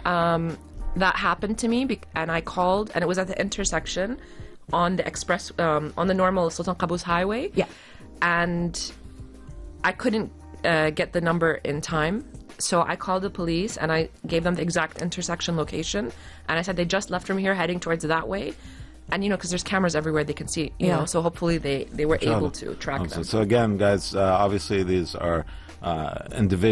that happened to me, and I called, and it was at the intersection on the express, on the normal Sultan Qaboos highway. Yeah. And I couldn't get the number in time. So I called the police and I gave them the exact intersection location. And I said they just left from here heading towards that way. And, because there's cameras everywhere they can see, you know, so hopefully they were able to track them. So again, guys, obviously these are individuals.